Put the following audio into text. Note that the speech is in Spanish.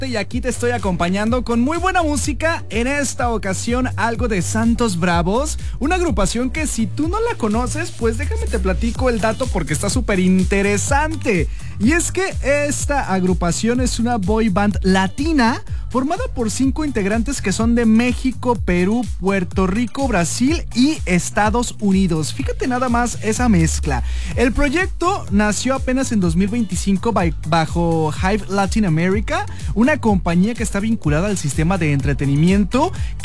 Y aquí te estoy acompañando con muy buena música. En esta ocasión algo de Santos Bravos, una agrupación que si tú no la conoces, pues déjame te platico el dato porque está súper interesante. Y es que esta agrupación es una boy band latina formada por 5 integrantes que son de México, Perú, Puerto Rico, Brasil y Estados Unidos. Fíjate nada más esa mezcla. El proyecto nació apenas en 2025 bajo Hive Latin America, una compañía que está vinculada al sistema de entretenimiento